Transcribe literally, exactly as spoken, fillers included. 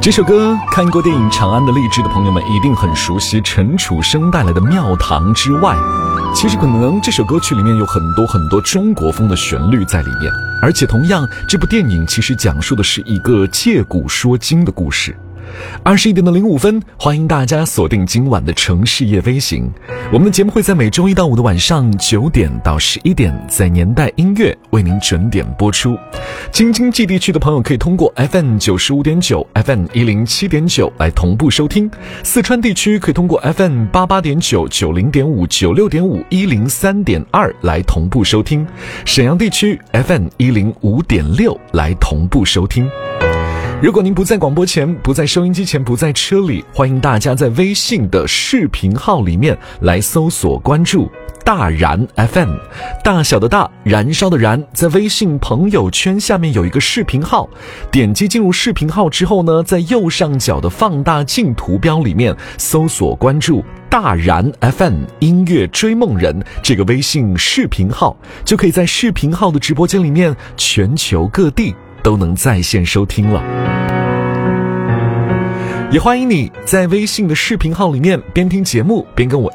这首歌看过电影《长安的励志》的朋友们一定很熟悉陈楚生带来的《庙堂之外》。其实可能这首歌曲里面有很多很多中国风的旋律在里面，而且同样这部电影其实讲述的是一个借古说今的故事。二十一点的零五分，欢迎大家锁定今晚的城市夜飞行。我们的节目会在每周一到五的晚上九点到十一点，在年代音乐为您准点播出。京津冀地区的朋友可以通过 F M 九十五点九、F M 一零七点九来同步收听；四川地区可以通过 F M 八八点九、九零点五、九六点五、一零三点二来同步收听；沈阳地区 F M 一零五点六来同步收听。如果您不在广播前，不在收音机前，不在车里，欢迎大家在微信的视频号里面来搜索关注大燃 F M， 大小的大，燃烧的燃，在微信朋友圈下面有一个视频号，点击进入视频号之后呢，在右上角的放大镜图标里面搜索关注大燃 F M 音乐追梦人这个微信视频号，就可以在视频号的直播间里面全球各地都能在线收听了。也欢迎你在微信的视频号里面边听节目边跟我